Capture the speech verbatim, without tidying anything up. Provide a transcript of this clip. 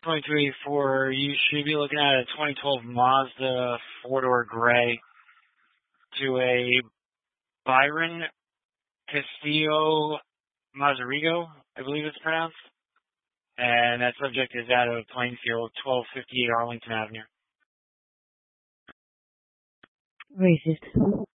twenty-two eighty-four, you should be looking at a twenty twelve Mazda four-door gray to a Byron Castillo Mazarigo, I believe it's pronounced. And that subject is out of Plainfield, twelve fifty-eight Arlington Avenue. Racist.